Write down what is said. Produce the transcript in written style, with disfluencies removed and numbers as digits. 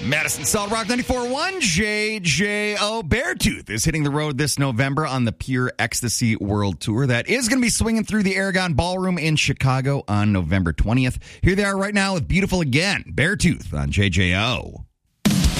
Madison Solid Rock 94.1 JJO. Beartooth is hitting the road this November on the Pure Ecstasy World Tour. That is going to be swinging through the Aragon Ballroom in Chicago on November 20th. Here they are right now with Beautiful Again. Beartooth on JJO.